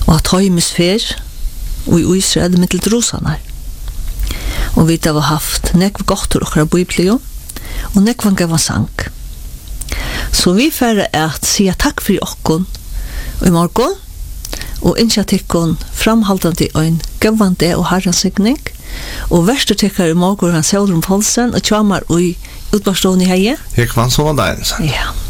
og at heimisfer og i Israel mittel drosene. Og vi har haft nekv godt til okra biblio, og nekvan gav sang. Så vi færre at sia takk for okkon i morgon, og initiatikon framhaldande ein gavande og herransigning, og verste tikkar i morgon han Søldrum Polsen, og tjamar og utbarstående i heie. Jeg kvann så var det. Ja.